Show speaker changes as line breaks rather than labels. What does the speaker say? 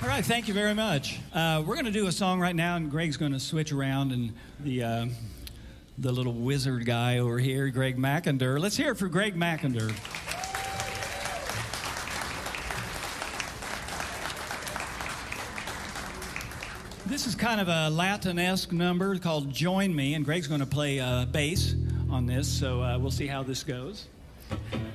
All right, thank you very much. We're going to do a song right now, and Greg's going to switch around, and the little wizard guy over here, Greg McIntyre. Let's hear it for Greg McIntyre. This is kind of a Latin-esque number called Join Me, and Greg's going to play bass on this, so we'll see how this goes.